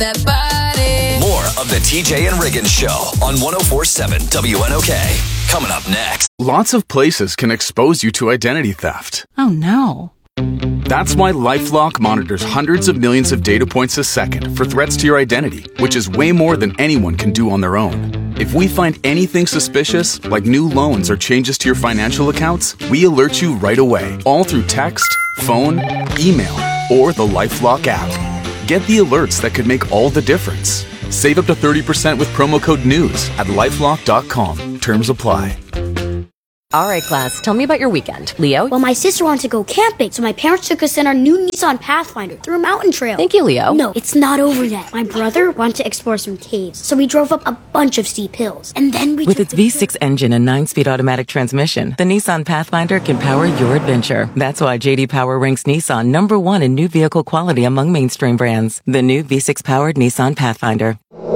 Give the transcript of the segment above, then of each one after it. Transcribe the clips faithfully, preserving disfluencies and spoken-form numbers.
that body. More of the T J and Riggins Show on one oh four point seven W N O K. Coming up next. Lots of places can expose you to identity theft. Oh no. That's why LifeLock monitors hundreds of millions of data points a second for threats to your identity, which is way more than anyone can do on their own. If we find anything suspicious, like new loans or changes to your financial accounts, we alert you right away, all through text, phone, email, or the LifeLock app. Get the alerts that could make all the difference. Save up to thirty percent with promo code NEWS at lifelock dot com. Terms apply. All right, class, tell me about your weekend. Leo? Well, my sister wanted to go camping, so my parents took us in our new Nissan Pathfinder through a mountain trail. Thank you, Leo. No, it's not over yet. My brother wanted to explore some caves, so we drove up a bunch of steep hills. And then we... With its V six engine and nine-speed automatic transmission, the Nissan Pathfinder can power your adventure. That's why J D Power ranks Nissan number one in new vehicle quality among mainstream brands. The new V six-powered Nissan Pathfinder.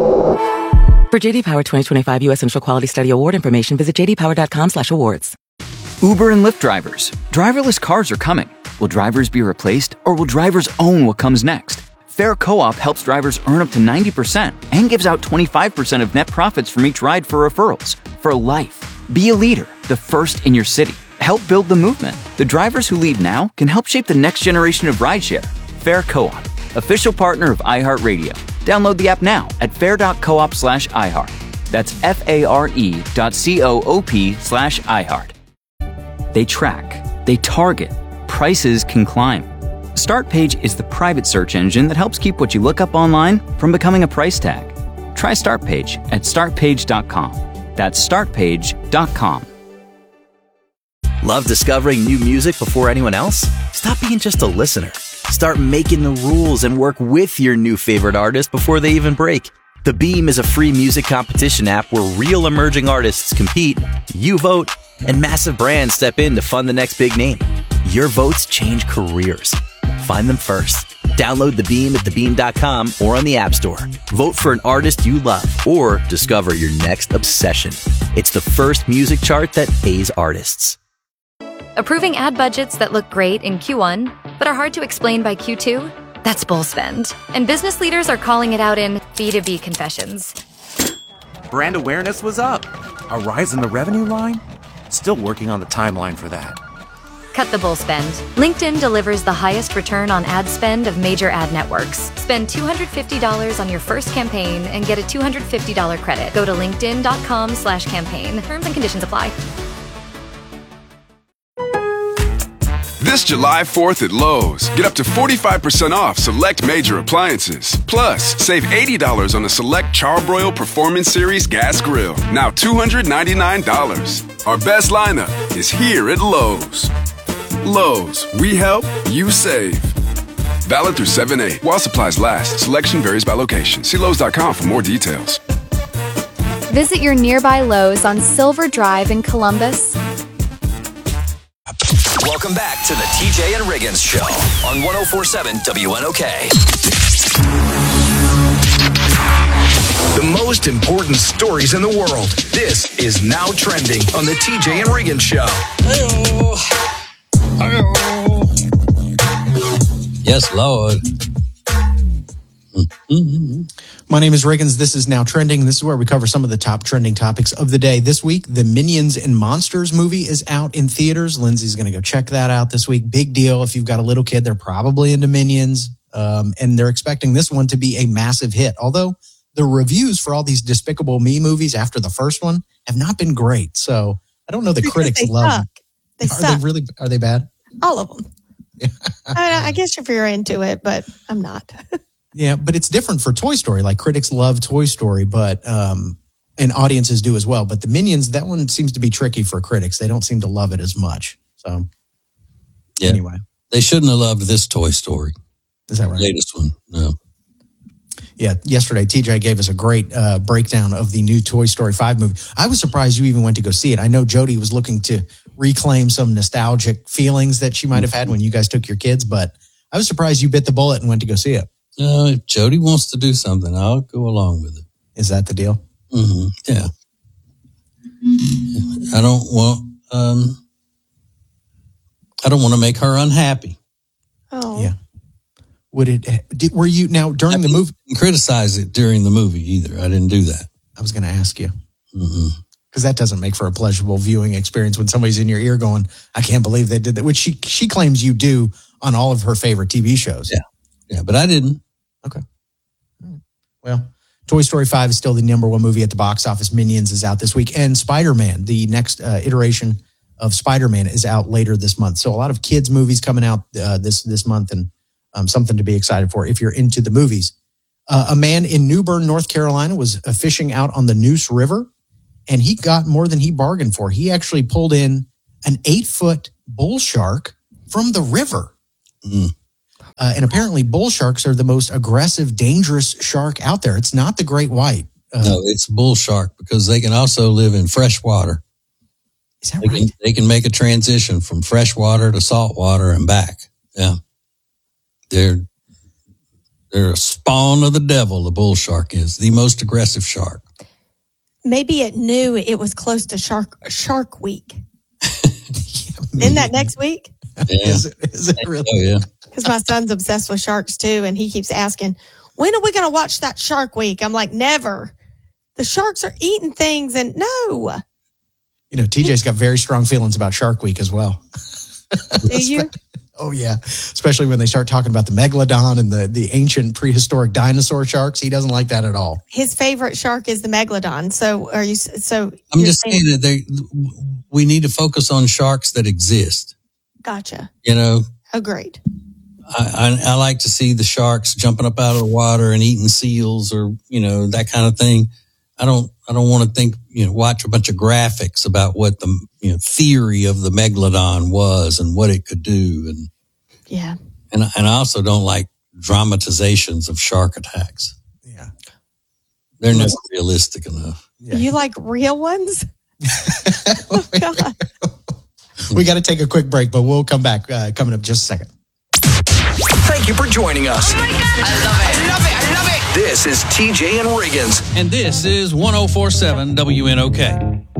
For J D Power twenty twenty-five U S Central Quality Study Award information, visit j d power dot com slash awards. Uber and Lyft drivers. Driverless cars are coming. Will drivers be replaced, or will drivers own what comes next? Fair Co-op helps drivers earn up to ninety percent and gives out twenty-five percent of net profits from each ride for referrals. For life. Be a leader, the first in your city. Help build the movement. The drivers who lead now can help shape the next generation of rideshare. Fair Co-op, official partner of iHeartRadio. Download the app now at fair.coop slash iHeart. That's F-A-R-E dot C-O-O-P slash iHeart. They track, they target, prices can climb. StartPage is the private search engine that helps keep what you look up online from becoming a price tag. Try StartPage at start page dot com. That's start page dot com. Love discovering new music before anyone else? Stop being just a listener. Start making the rules and work with your new favorite artist before they even break. The Beam is a free music competition app where real emerging artists compete, you vote, and massive brands step in to fund the next big name. Your votes change careers. Find them first. Download The Beam at the beam dot com or on the App Store. Vote for an artist you love or discover your next obsession. It's the first music chart that pays artists. Approving ad budgets that look great in Q one, but are hard to explain by Q two? That's bull spend. And business leaders are calling it out in B two B confessions. Brand awareness was up. A rise in the revenue line? Still working on the timeline for that. Cut the bull spend. LinkedIn delivers the highest return on ad spend of major ad networks. Spend two hundred fifty dollars on your first campaign and get a two hundred fifty dollars credit. Go to linkedin.com slash campaign. Terms and conditions apply. This July fourth at Lowe's, get up to forty-five percent off select major appliances. Plus, save eighty dollars on a select Charbroil Performance Series gas grill, now two hundred ninety-nine dollars. Our best lineup is here at Lowe's. Lowe's, we help, you save. Valid through seven eight while supplies last. Selection varies by location. See Lowe's dot com for more details. Visit your nearby Lowe's on Silver Drive in Columbus. Welcome back to the T J and Riggins Show on one oh four point seven W N O K. The most important stories in the world. This is Now Trending on the T J and Riggins Show. Hey-oh. Hey-oh. Yes, Lord. Mm-hmm. My name is Riggins. This is Now Trending. This is where we cover some of the top trending topics of the day. This week, the Minions and Monsters movie is out in theaters. Lindsay's going to go check that out this week. Big deal. If you've got a little kid, they're probably into Minions. Um, and they're expecting this one to be a massive hit. Although the reviews for all these Despicable Me movies after the first one have not been great. So I don't know the because critics they love suck. They are suck. they really, are they bad? All of them. I, I guess if you're into it, but I'm not. Yeah, but it's different for Toy Story. Like, critics love Toy Story, but um, and audiences do as well. But the Minions, that one seems to be tricky for critics. They don't seem to love it as much. So, yeah. Anyway. They shouldn't have loved this Toy Story. Is that right? The latest one, no. Yeah, yesterday T J gave us a great uh, breakdown of the new Toy Story five movie. I was surprised you even went to go see it. I know Jody was looking to reclaim some nostalgic feelings that she might have had when you guys took your kids, but I was surprised you bit the bullet and went to go see it. Uh, if Jody wants to do something, I'll go along with it. Is that the deal? Mm-hmm. Yeah. I don't want. Um, I don't want to make her unhappy. Oh. Yeah. Would it? Did, were you now during I the movie? Didn't criticize it during the movie either. I didn't do that. I was going to ask you because mm-hmm. that doesn't make for a pleasurable viewing experience when somebody's in your ear going, "I can't believe they did that," which she she claims you do on all of her favorite T V shows. Yeah, yeah, but I didn't. Okay. Well, Toy Story five is still the number one movie at the box office. Minions is out this week, and Spider-Man, the next uh, iteration of Spider-Man, is out later this month. So a lot of kids' movies coming out uh, this this month, and um, something to be excited for if you're into the movies. Uh, a man in New Bern, North Carolina, was uh, fishing out on the Neuse River, and he got more than he bargained for. He actually pulled in an eight-foot bull shark from the river. Mm. Uh, and apparently bull sharks are the most aggressive, dangerous shark out there. It's not the great white. Uh, no, it's bull shark because they can also live in fresh water. Is that they right? Can, they can make a transition from fresh water to salt water and back. Yeah. They're, they're a spawn of the devil, the bull shark is. The most aggressive shark. Maybe it knew it was close to Shark Shark Week. Isn't that next week? Yeah. Is it, is it really? Oh, yeah. Because my son's obsessed with sharks too, and he keeps asking, when are we going to watch that Shark Week? I'm like, never. The sharks are eating things, and no. You know, T J's got very strong feelings about Shark Week as well. Do you? Oh, yeah. Especially when they start talking about the megalodon and the, the ancient prehistoric dinosaur sharks. He doesn't like that at all. His favorite shark is the megalodon. So are you, so I'm just saying, saying that they, we need to focus on sharks that exist. Gotcha. You know? Agreed. I, I, I like to see the sharks jumping up out of the water and eating seals or, you know, that kind of thing. I don't, I don't want to think, you know, watch a bunch of graphics about what the, you know, theory of the megalodon was and what it could do. And, yeah. And, and I also don't like dramatizations of shark attacks. Yeah. They're not realistic enough. Yeah. You like real ones? Oh, God. We got to take a quick break, but we'll come back uh, coming up just a second. Thank you for joining us. Oh my God. I love it. I love it. I love it. This is T J and Riggins. And this is one oh four point seven W N O K.